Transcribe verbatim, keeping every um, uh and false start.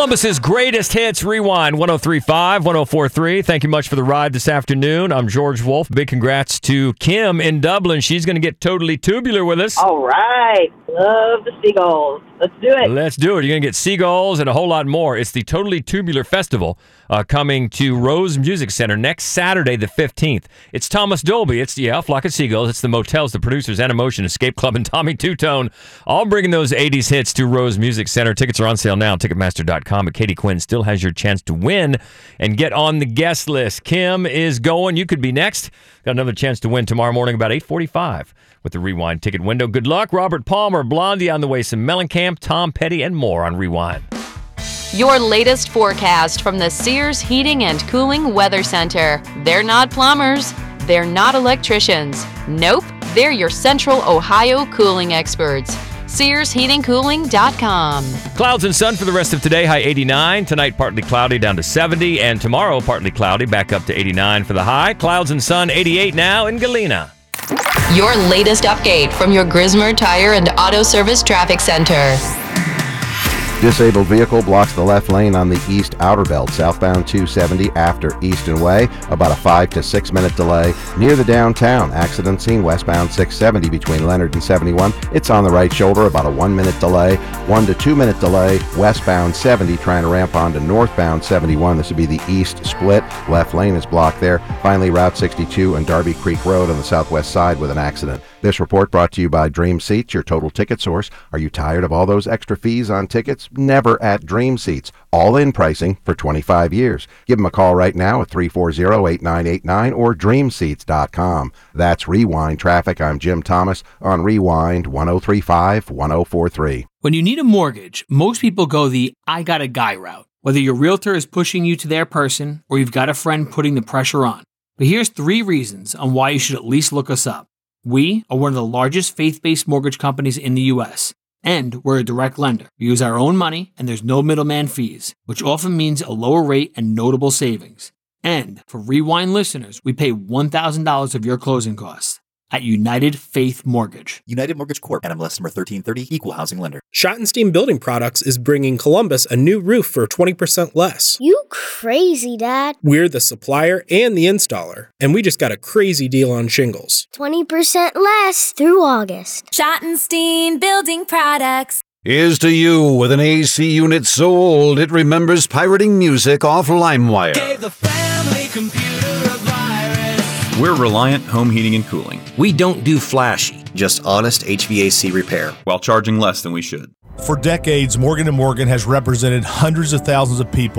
Columbus's greatest hits, Rewind, one oh three point five, one oh four point three. Thank you much for the ride this afternoon. I'm George Wolf. Big congrats to Kim in Dublin. She's going to get totally tubular with us. All right. Love the seagulls. Let's do it. Let's do it. You're going to get seagulls and a whole lot more. It's the Totally Tubular Festival uh, coming to Rose Music Center next Saturday, the fifteenth. It's Thomas Dolby. It's, yeah, Flock of Seagulls. It's the Motels, the producers, Animotion, Escape Club, and Tommy Two-Tone, all bringing those eighties hits to Rose Music Center. Tickets are on sale now, Ticketmaster dot com. But Katie Quinn still has your chance to win and get on the guest list. Kim is going. You could be next. Got another chance to win tomorrow morning about eight forty-five with the Rewind ticket window. Good luck. Robert Palmer, Blondie on the way, some Mellencamp, Tom Petty, and more on Rewind. Your latest forecast from the Sears Heating and Cooling Weather Center. They're not plumbers. They're not electricians. Nope, they're your Central Ohio cooling experts. Sears Heating Cooling dot com. Clouds and sun for the rest of today, high eighty-nine. Tonight, partly cloudy down to seventy. And tomorrow, partly cloudy, back up to eighty-nine for the high. Clouds and sun, eighty-eight now in Galena. Your latest update from your Grismer Tire and Auto Service Traffic Center. Disabled vehicle blocks the left lane on the east outer belt, southbound two seventy after Easton Way. About a five to six minute delay near the downtown. Accident scene westbound six seventy between Leonard and seventy-one. It's on the right shoulder, about a one minute delay. One to two minute delay westbound seventy trying to ramp onto northbound seventy-one. This would be the east split. Left lane is blocked there. Finally, Route sixty-two and Darby Creek Road on the southwest side with an accident. This report brought to you by Dream Seats, your total ticket source. Are you tired of all those extra fees on tickets? Never at Dream Seats. All-in pricing for twenty-five years. Give them a call right now at three four zero, eight nine eight nine or dream seats dot com. That's Rewind Traffic. I'm Jim Thomas on Rewind one oh three point five, one oh four point three. When you need a mortgage, most people go the I got a guy route. Whether your realtor is pushing you to their person or you've got a friend putting the pressure on. But here's three reasons on why you should at least look us up. We are one of the largest faith-based mortgage companies in the U S, and we're a direct lender. We use our own money, and there's no middleman fees, which often means a lower rate and notable savings. And for Rewind listeners, we pay one thousand dollars of your closing costs at United Faith Mortgage. United Mortgage Corp. N M L S number thirteen thirty, Equal Housing Lender. Schottenstein Building Products is bringing Columbus a new roof for twenty percent less. You crazy, Dad. We're the supplier and the installer, and we just got a crazy deal on shingles. twenty percent less through August. Schottenstein Building Products. Here's to you with an A C unit sold. It remembers pirating music off LimeWire. Gave the family computer a virus. We're Reliant Home Heating and Cooling. We don't do flashy, just honest H V A C repair, while charging less than we should. For decades, Morgan and Morgan has represented hundreds of thousands of people